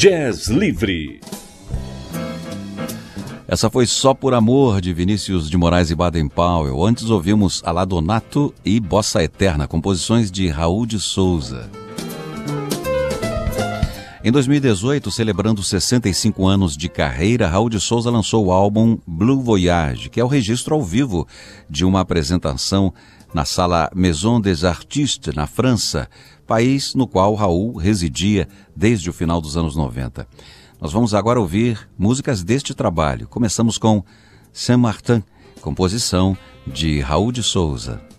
Jazz Livre. Essa foi Só por Amor, de Vinícius de Moraes e Baden Powell. Antes ouvimos Alá Donato e Bossa Eterna, composições de Raul de Souza. Em 2018, celebrando 65 anos de carreira, Raul de Souza lançou o álbum Blue Voyage, que é o registro ao vivo de uma apresentação na sala Maison des Artistes, na França, país no qual Raul residia desde o final dos anos 90. Nós vamos agora ouvir músicas deste trabalho. Começamos com Saint-Martin, composição de Raul de Souza.